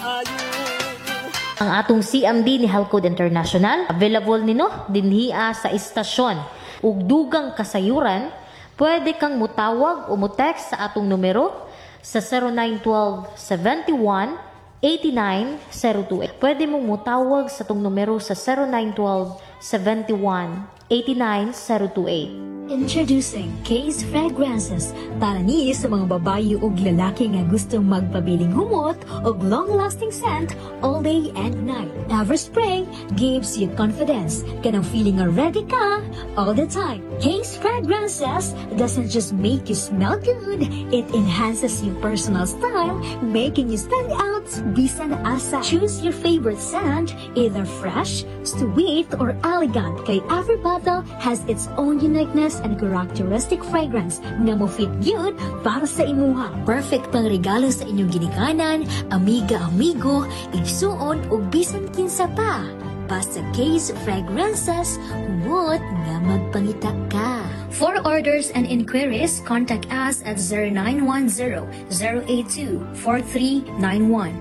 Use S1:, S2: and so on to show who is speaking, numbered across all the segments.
S1: Ang atong CMD ni Halcode International, available nino dinhiya sa istasyon. Ug dugang kasayuran, pwede kang mutawag o mutext sa atong numero sa 0912-71-89-028. Pwede mong mutawag sa atong numero sa 0912-71-89-028.
S2: Introducing Case Fragrances para ni sa mga babayi ug lalaki nga gustong magpabiling humot ug long-lasting scent all day and night. Everspray gives you confidence. Kanang feeling nga ready ka all the time. Case Fragrances doesn't just make you smell good, it enhances your personal style, making you stand out bisan asa. Choose your favorite scent, either fresh, sweet, or elegant. Kay every bottle has its own uniqueness and characteristic fragrance nga mo fit gyud para sa imuha. Perfect pang regalo sa inyong ginikanan, amiga-amigo, igsuon ug bisan kinsa pa. Basta Case Fragrances, humot nga magpangita ka. For orders and inquiries, contact us at 0910-082-4391.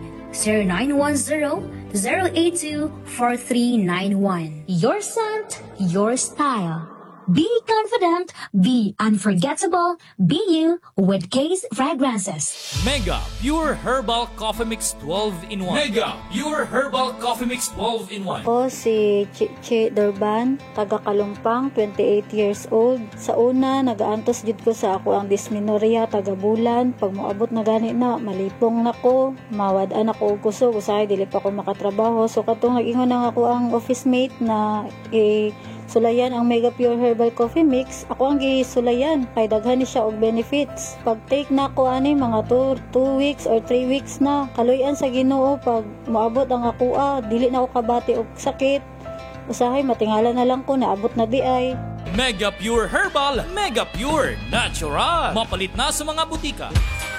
S2: 0910-082-4391. Your scent, your style. Be confident, be unforgettable, be you with Case Fragrances.
S3: Mega Pure Herbal Coffee Mix 12-in-1. Mega Pure Herbal Coffee Mix 12-in-1.
S4: Ako si Chichi Durban, taga Kalumpang, 28 years old. Sa una, nagaantos jud ko sa ako ang dysmenorrhea, taga Bulan. Pag moabot na gani na, malipong na ko, mawad-an ako og kusog, usahay dili pa ko makatrabaho. So katong nag-ingon na ako ang office mate na sulayan ang Mega Pure Herbal Coffee Mix. Ako ang gisulayan kay daghan ni siya og benefits. Pag take na ako ani mga 2 weeks or 3 weeks na, kaluyan sa Ginoo pag moabot ang ako dili na ako kabati og sakit. Usahay matingala na lang ko naabot na di ay.
S3: Mega Pure Herbal, Mega Pure Natural. Mapalit na sa mga butika.